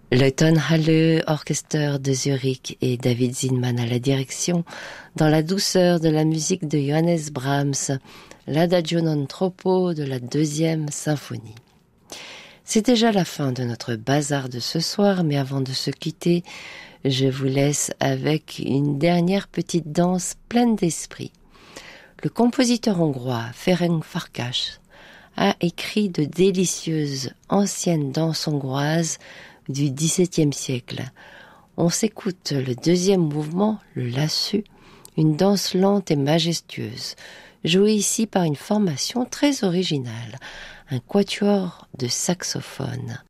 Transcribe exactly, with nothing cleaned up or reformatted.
Le Tonhalle Orchester de Zurich et David Zinman à la direction, dans la douceur de la musique de Johannes Brahms, l'Adagio non troppo de la deuxième symphonie. C'est déjà la fin de notre bazar de ce soir, mais avant de se quitter, je vous laisse avec une dernière petite danse pleine d'esprit. Le compositeur hongrois Ferenc Farkas a écrit de délicieuses anciennes danses hongroises du dix-septième siècle. On s'écoute le deuxième mouvement, le lassu, une danse lente et majestueuse, jouée ici par une formation très originale, un quatuor de saxophone.